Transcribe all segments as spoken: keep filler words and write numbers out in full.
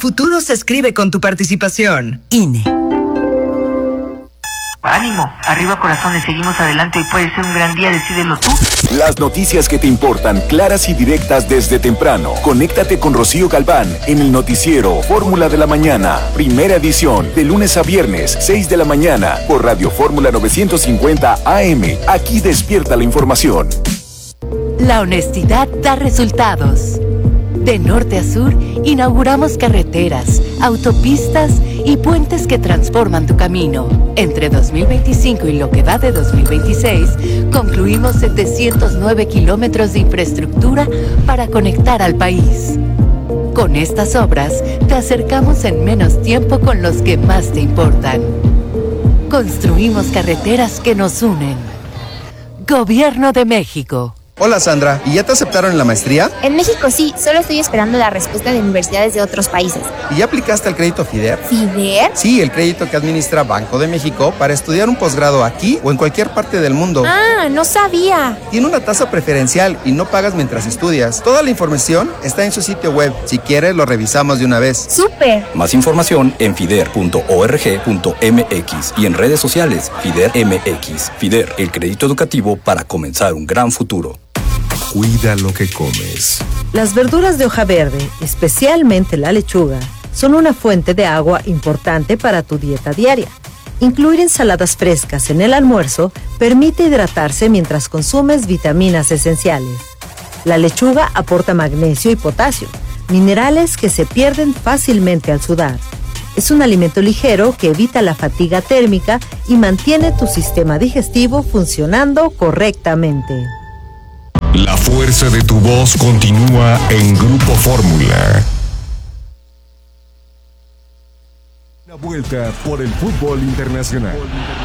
futuro se escribe con tu participación. I N E. Ánimo, arriba corazones, seguimos adelante, hoy puede ser un gran día, decídelo tú. Las noticias que te importan, claras y directas desde temprano. Conéctate con Rocío Galván en el noticiero Fórmula de la Mañana, primera edición, de lunes a viernes, seis de la mañana, por Radio Fórmula novecientos cincuenta A M. Aquí despierta la información. La honestidad da resultados. De norte a sur, inauguramos carreteras, autopistas y puentes que transforman tu camino. Entre dos mil veinticinco y lo que va de dos mil veintiséis, concluimos setecientos nueve kilómetros de infraestructura para conectar al país. Con estas obras, te acercamos en menos tiempo con los que más te importan. Construimos carreteras que nos unen. Gobierno de México. Hola Sandra, ¿y ya te aceptaron en la maestría? En México sí, solo estoy esperando la respuesta de universidades de otros países. ¿Y ya aplicaste al crédito FIDER? ¿FIDER? Sí, el crédito que administra Banco de México para estudiar un posgrado aquí o en cualquier parte del mundo. Ah, no sabía. Tiene una tasa preferencial y no pagas mientras estudias. Toda la información está en su sitio web. Si quieres, lo revisamos de una vez. ¡Súper! Más información en fider punto org punto m x y en redes sociales FIDER M X. FIDER, el crédito educativo para comenzar un gran futuro. Cuida lo que comes. Las verduras de hoja verde, especialmente la lechuga, son una fuente de agua importante para tu dieta diaria. Incluir ensaladas frescas en el almuerzo permite hidratarse mientras consumes vitaminas esenciales. La lechuga aporta magnesio y potasio, minerales que se pierden fácilmente al sudar. Es un alimento ligero que evita la fatiga térmica y mantiene tu sistema digestivo funcionando correctamente. La fuerza de tu voz continúa en Grupo Fórmula. Una vuelta por el fútbol internacional.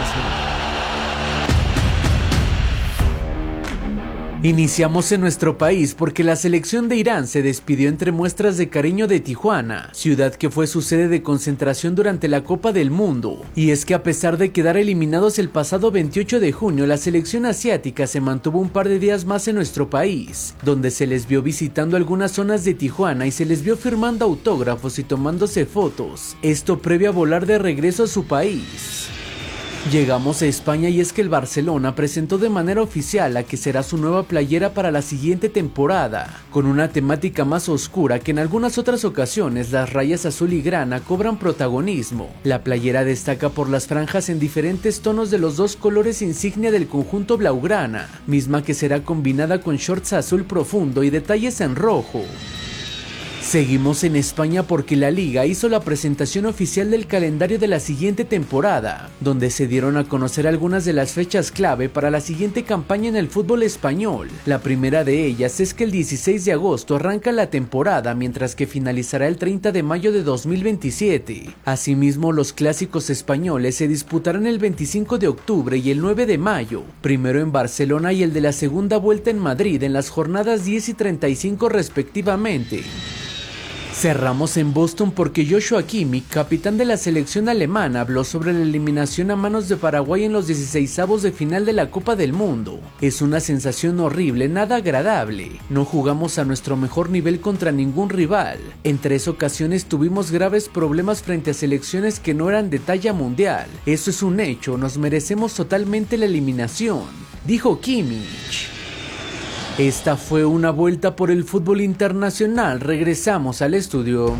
Iniciamos en nuestro país porque la selección de Irán se despidió entre muestras de cariño de Tijuana, ciudad que fue su sede de concentración durante la Copa del Mundo. Y es que a pesar de quedar eliminados el pasado veintiocho de junio, la selección asiática se mantuvo un par de días más en nuestro país, donde se les vio visitando algunas zonas de Tijuana y se les vio firmando autógrafos y tomándose fotos, esto previo a volar de regreso a su país. Llegamos a España y es que el Barcelona presentó de manera oficial la que será su nueva playera para la siguiente temporada, con una temática más oscura que en algunas otras ocasiones las rayas azul y grana cobran protagonismo. La playera destaca por las franjas en diferentes tonos de los dos colores insignia del conjunto blaugrana, misma que será combinada con shorts azul profundo y detalles en rojo. Seguimos en España porque la Liga hizo la presentación oficial del calendario de la siguiente temporada, donde se dieron a conocer algunas de las fechas clave para la siguiente campaña en el fútbol español. La primera de ellas es que el dieciséis de agosto arranca la temporada, mientras que finalizará el treinta de mayo de dos mil veintisiete. Asimismo, los clásicos españoles se disputarán el veinticinco de octubre y el nueve de mayo, primero en Barcelona y el de la segunda vuelta en Madrid en las jornadas diez y treinta y cinco respectivamente. Cerramos en Boston porque Joshua Kimmich, capitán de la selección alemana, habló sobre la eliminación a manos de Paraguay en los dieciseisavos de final de la Copa del Mundo. Es una sensación horrible, nada agradable. No jugamos a nuestro mejor nivel contra ningún rival. En tres ocasiones tuvimos graves problemas frente a selecciones que no eran de talla mundial. Eso es un hecho, nos merecemos totalmente la eliminación, dijo Kimmich. Esta fue una vuelta por el fútbol internacional. Regresamos al estudio.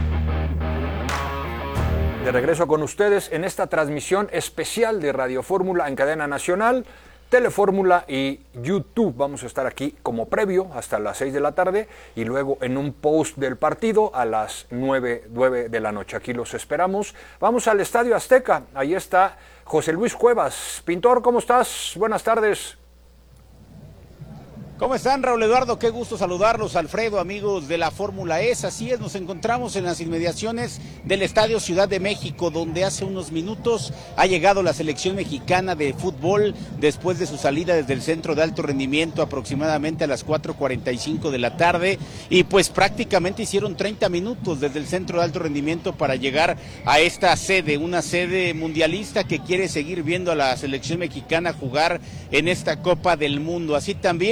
De regreso con ustedes en esta transmisión especial de Radio Fórmula en cadena nacional, Telefórmula y YouTube. Vamos a estar aquí como previo hasta las seis de la tarde y luego en un post del partido a las nueve de la noche. Aquí los esperamos. Vamos al Estadio Azteca. Ahí está José Luis Cuevas. Pintor, ¿cómo estás? Buenas tardes. ¿Cómo están, Raúl Eduardo? Qué gusto saludarlos, Alfredo, amigos de la Fórmula E. Así es, nos encontramos en las inmediaciones del Estadio Ciudad de México, donde hace unos minutos ha llegado la selección mexicana de fútbol después de su salida desde el centro de alto rendimiento aproximadamente a las cuatro cuarenta y cinco de la tarde, y pues prácticamente hicieron treinta minutos desde el centro de alto rendimiento para llegar a esta sede, una sede mundialista que quiere seguir viendo a la selección mexicana jugar en esta Copa del Mundo. Así también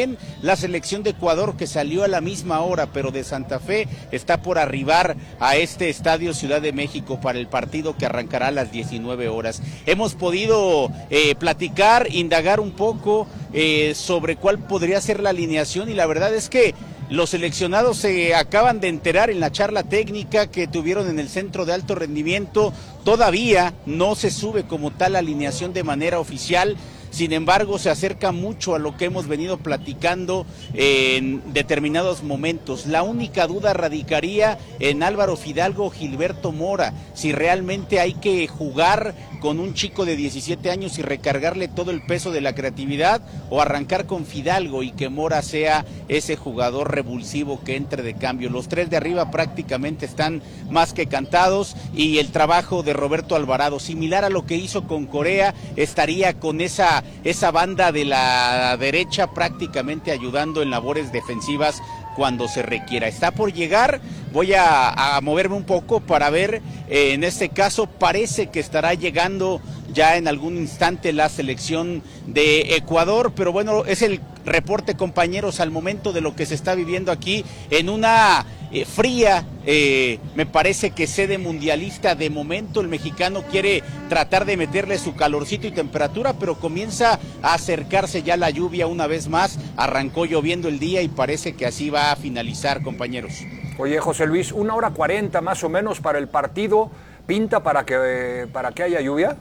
la selección de Ecuador, que salió a la misma hora, pero de Santa Fe está por arribar a este estadio Ciudad de México para el partido que arrancará a las diecinueve horas. Hemos podido eh, platicar, indagar un poco eh, sobre cuál podría ser la alineación, y la verdad es que los seleccionados se acaban de enterar en la charla técnica que tuvieron en el Centro de Alto Rendimiento. Todavía no se sube como tal la alineación de manera oficial. Sin embargo, se acerca mucho a lo que hemos venido platicando en determinados momentos. La única duda radicaría en Álvaro Fidalgo o Gilberto Mora, si realmente hay que jugar con un chico de diecisiete años y recargarle todo el peso de la creatividad, o arrancar con Fidalgo y que Mora sea ese jugador revulsivo que entre de cambio. Los tres de arriba prácticamente están más que cantados, y el trabajo de Roberto Alvarado, similar a lo que hizo con Corea, estaría con esa esa banda de la derecha prácticamente ayudando en labores defensivas cuando se requiera. Está por llegar, voy a, a moverme un poco para ver, eh, en este caso parece que estará llegando ya en algún instante la selección de Ecuador, pero bueno, es el reporte, compañeros, al momento de lo que se está viviendo aquí en una eh, fría, eh, me parece que sede mundialista. De momento el mexicano quiere tratar de meterle su calorcito y temperatura, pero comienza a acercarse ya la lluvia una vez más. Arrancó lloviendo el día y parece que así va a finalizar, compañeros. Oye, José Luis, una hora cuarenta más o menos para el partido, ¿pinta para que, para que haya lluvia?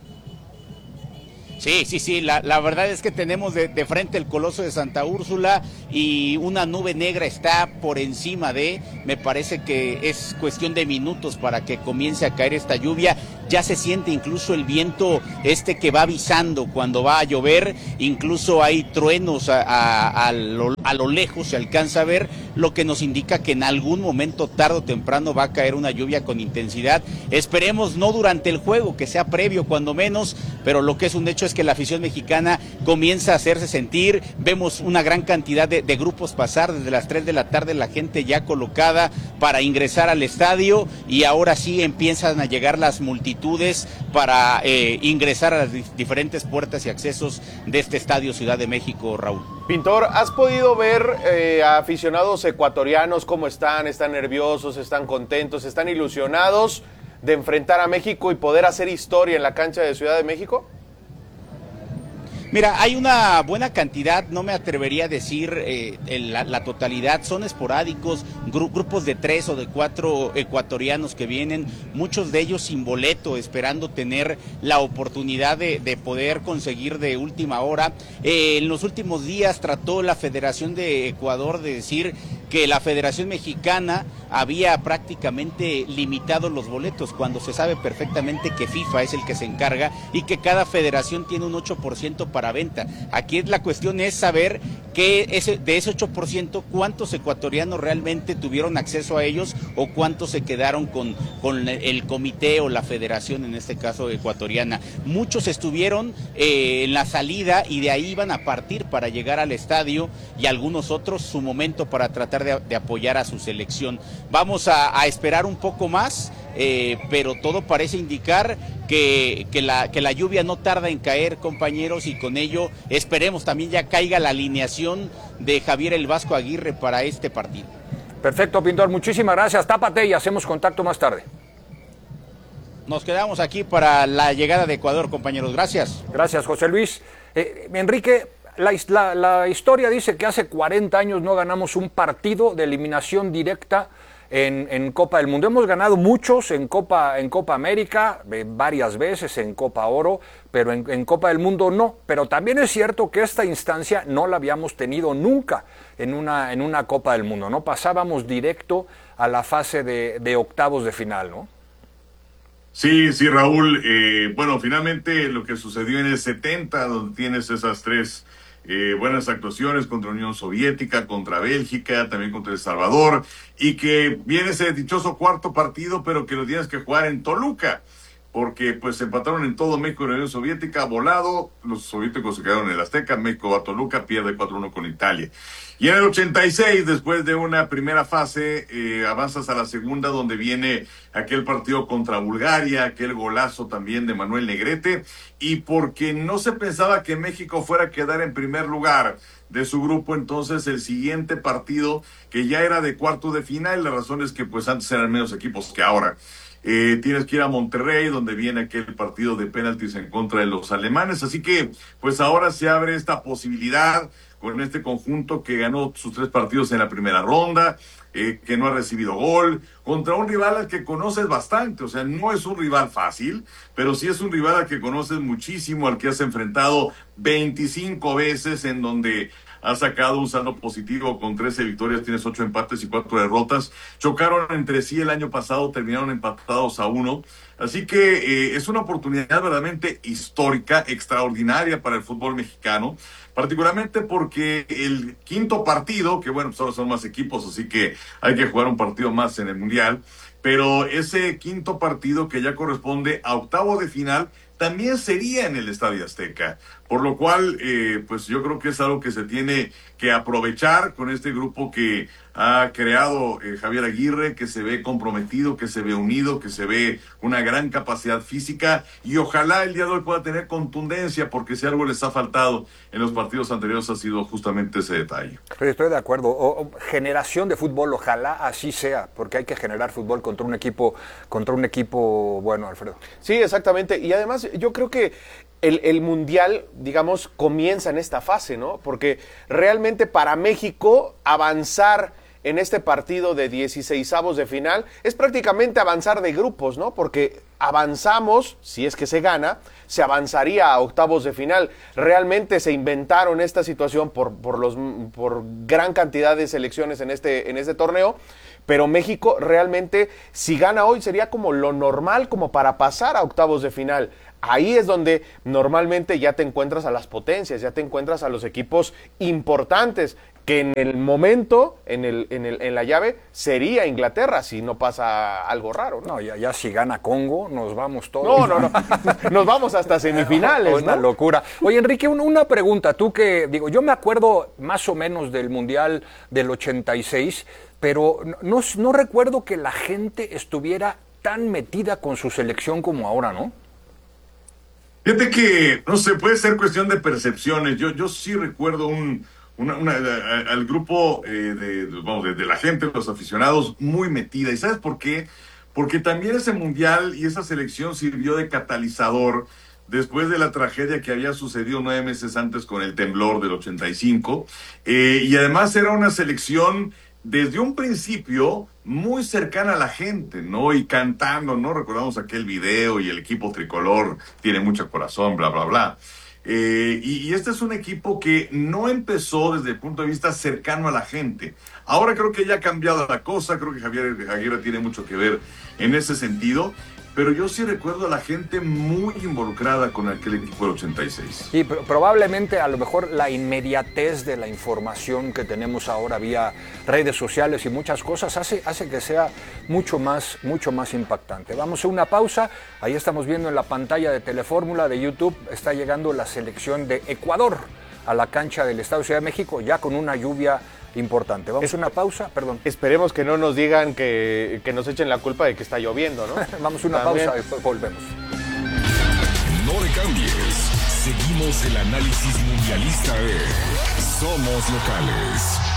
Sí, sí, sí, la, la verdad es que tenemos de, de frente el Coloso de Santa Úrsula y una nube negra está por encima de, me parece que es cuestión de minutos para que comience a caer esta lluvia. Ya se siente incluso el viento este que va avisando cuando va a llover, incluso hay truenos a, a, a, lo, a lo lejos, se alcanza a ver, lo que nos indica que en algún momento, tarde o temprano, va a caer una lluvia con intensidad. Esperemos no durante el juego, que sea previo cuando menos, pero lo que es un hecho es que la afición mexicana comienza a hacerse sentir. Vemos una gran cantidad de, de grupos pasar desde las tres de la tarde, la gente ya colocada para ingresar al estadio, y ahora sí empiezan a llegar las multitudes para eh, ingresar a las diferentes puertas y accesos de este estadio Ciudad de México, Raúl. Pintor, ¿has podido ver eh, a aficionados ecuatorianos cómo están? ¿Están nerviosos? ¿Están contentos? ¿Están ilusionados de enfrentar a México y poder hacer historia en la cancha de Ciudad de México? Mira, hay una buena cantidad, no me atrevería a decir eh, la, la totalidad, son esporádicos, gru grupos de tres o de cuatro ecuatorianos que vienen, muchos de ellos sin boleto, esperando tener la oportunidad de, de poder conseguir de última hora. Eh, en los últimos días trató la Federación de Ecuador de decir que la Federación Mexicana había prácticamente limitado los boletos, cuando se sabe perfectamente que FIFA es el que se encarga y que cada federación tiene un ocho por ciento para venta. Aquí la cuestión es saber que ese, de ese ocho por ciento, cuántos ecuatorianos realmente tuvieron acceso a ellos o cuántos se quedaron con, con el comité o la federación, en este caso ecuatoriana. Muchos estuvieron eh, en la salida y de ahí iban a partir para llegar al estadio, y algunos otros su momento para tratar de, de apoyar a su selección. Vamos a, a esperar un poco más, eh, pero todo parece indicar que, que, la, que la lluvia no tarda en caer, compañeros, y con ello esperemos también ya caiga la alineación de Javier El Vasco Aguirre para este partido. Perfecto, Pintor, muchísimas gracias. Tápate y hacemos contacto más tarde. Nos quedamos aquí para la llegada de Ecuador, compañeros. Gracias. Gracias, José Luis. Eh, Enrique, la, la, la historia dice que hace cuarenta años no ganamos un partido de eliminación directa En, en Copa del Mundo. Hemos ganado muchos en Copa, en Copa América, eh, varias veces en Copa Oro, pero en, en Copa del Mundo no. Pero también es cierto que esta instancia no la habíamos tenido nunca en una, en una Copa del Mundo, ¿no? Pasábamos directo a la fase de, de octavos de final, ¿no? Sí, sí, Raúl. Eh, bueno, finalmente lo que sucedió en el setenta, donde tienes esas tres Eh, buenas actuaciones contra la Unión Soviética, contra Bélgica, también contra El Salvador, y que viene ese dichoso cuarto partido, pero que lo tienes que jugar en Toluca. porque pues empataron en todo México y la Unión Soviética, volado, los soviéticos se quedaron en el Azteca, México va a Toluca, pierde cuatro uno con Italia. Y en el ochenta y seis, después de una primera fase, eh, avanzas a la segunda, donde viene aquel partido contra Bulgaria, aquel golazo también de Manuel Negrete, y porque no se pensaba que México fuera a quedar en primer lugar de su grupo, entonces el siguiente partido, que ya era de cuarto de final, la razón es que pues antes eran menos equipos que ahora. Eh, tienes que ir a Monterrey, donde viene aquel partido de penaltis en contra de los alemanes, así que pues ahora se abre esta posibilidad con este conjunto que ganó sus tres partidos en la primera ronda, eh, que no ha recibido gol, contra un rival al que conoces bastante, o sea, no es un rival fácil, pero sí es un rival al que conoces muchísimo, al que has enfrentado veinticinco veces, en donde ha sacado un saldo positivo con trece victorias, tienes ocho empates y cuatro derrotas. Chocaron entre sí el año pasado, terminaron empatados a uno. Así que eh, es una oportunidad verdaderamente histórica, extraordinaria para el fútbol mexicano, particularmente porque el quinto partido, que bueno, pues ahora son más equipos, así que hay que jugar un partido más en el Mundial, pero ese quinto partido que ya corresponde a octavo de final, también sería en el Estadio Azteca, por lo cual, eh, pues yo creo que es algo que se tiene que aprovechar con este grupo que ha creado eh, Javier Aguirre, que se ve comprometido, que se ve unido, que se ve una gran capacidad física, y ojalá el día de hoy pueda tener contundencia, porque si algo les ha faltado en los partidos anteriores ha sido justamente ese detalle. Estoy de acuerdo. O, o, generación de fútbol, ojalá así sea, porque hay que generar fútbol contra un equipo, contra un equipo bueno, Alfredo. Sí, exactamente, y además yo creo que El, el Mundial, digamos, comienza en esta fase, ¿no? Porque realmente para México avanzar en este partido de dieciseisavos de final es prácticamente avanzar de grupos, ¿no? Porque avanzamos, si es que se gana, se avanzaría a octavos de final. Realmente se inventaron esta situación por, por, los, por gran cantidad de selecciones en este, en este torneo, pero México realmente, si gana hoy, sería como lo normal, como para pasar a octavos de final. Ahí es donde normalmente ya te encuentras a las potencias, ya te encuentras a los equipos importantes, que en el momento, en el, en el, en la llave, sería Inglaterra, si no pasa algo raro, ¿no? No, ya, ya si gana Congo, nos vamos todos. No, no, no, nos vamos hasta semifinales, Una ¿no? locura. Oye, Enrique, un, una pregunta, tú que, digo, yo me acuerdo más o menos del Mundial del ochenta y seis, pero no, no recuerdo que la gente estuviera tan metida con su selección como ahora, ¿no? Fíjate que, no sé, puede ser cuestión de percepciones. Yo, yo sí recuerdo un, una, una, a, al grupo eh, de, vamos, de, de la gente, los aficionados, muy metida. ¿Y sabes por qué? Porque también ese mundial y esa selección sirvió de catalizador después de la tragedia que había sucedido nueve meses antes con el temblor del ochenta y cinco. Eh, y además era una selección desde un principio muy cercana a la gente, ¿no? Y cantando, ¿no? Recordamos aquel video y el equipo tricolor tiene mucho corazón, bla, bla, bla. Eh, y, y este es un equipo que no empezó desde el punto de vista cercano a la gente. Ahora creo que ya ha cambiado la cosa, creo que Javier Aguirre tiene mucho que ver en ese sentido. Pero yo sí recuerdo a la gente muy involucrada con aquel equipo del ochenta y seis. Sí, pero probablemente a lo mejor la inmediatez de la información que tenemos ahora vía redes sociales y muchas cosas hace, hace que sea mucho más, mucho más impactante. Vamos a una pausa. Ahí estamos viendo en la pantalla de Telefórmula de YouTube, está llegando la selección de Ecuador a la cancha del Estadio Ciudad de México, ya con una lluvia importante. Vamos es, a una pausa, perdón. Esperemos que no nos digan que, que nos echen la culpa de que está lloviendo, ¿no? Vamos a una También. pausa y volvemos. No le cambies. Seguimos el análisis mundialista de Somos Locales.